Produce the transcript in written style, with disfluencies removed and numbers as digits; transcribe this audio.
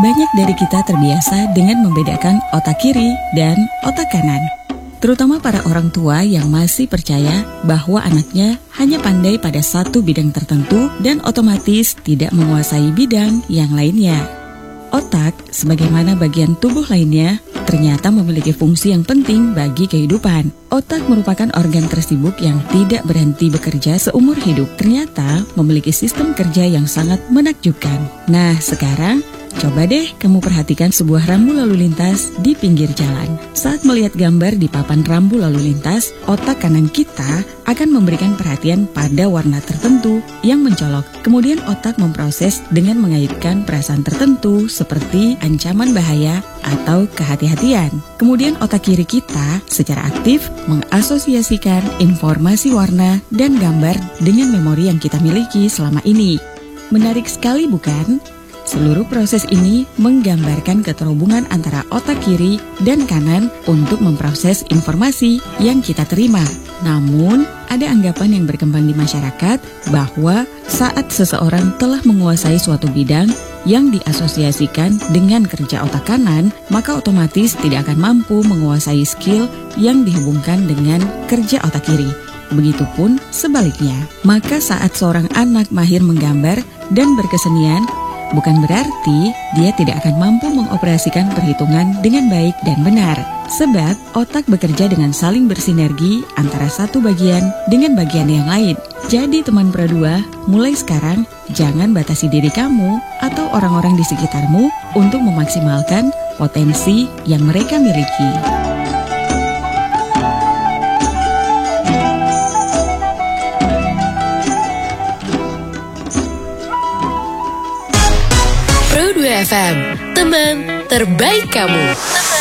banyak dari kita terbiasa dengan membedakan otak kiri dan otak kanan. Terutama para orang tua yang masih percaya bahwa anaknya hanya pandai pada satu bidang tertentu dan otomatis tidak menguasai bidang yang lainnya. Otak, sebagaimana bagian tubuh lainnya, ternyata memiliki fungsi yang penting bagi kehidupan. Otak merupakan organ tersibuk yang tidak berhenti bekerja seumur hidup. Ternyata memiliki sistem kerja yang sangat menakjubkan. Nah, sekarang coba deh kamu perhatikan sebuah rambu lalu lintas di pinggir jalan. Saat melihat gambar di papan rambu lalu lintas, otak kanan kita akan memberikan perhatian pada warna tertentu yang mencolok. Kemudian otak memproses dengan mengaitkan perasaan tertentu seperti ancaman bahaya atau kehati-hatian. Kemudian otak kiri kita secara aktif mengasosiasikan informasi warna dan gambar dengan memori yang kita miliki selama ini. Menarik sekali bukan? Seluruh proses ini menggambarkan keterhubungan antara otak kiri dan kanan untuk memproses informasi yang kita terima. Namun, ada anggapan yang berkembang di masyarakat bahwa saat seseorang telah menguasai suatu bidang yang diasosiasikan dengan kerja otak kanan, maka otomatis tidak akan mampu menguasai skill yang dihubungkan dengan kerja otak kiri. Begitupun sebaliknya. Maka saat seorang anak mahir menggambar dan berkesenian, bukan berarti dia tidak akan mampu mengoperasikan perhitungan dengan baik dan benar. Sebab otak bekerja dengan saling bersinergi antara satu bagian dengan bagian yang lain. Jadi teman Pro 2, mulai sekarang jangan batasi diri kamu atau orang-orang di sekitarmu untuk memaksimalkan potensi yang mereka miliki. Pro 2 FM, teman terbaik kamu.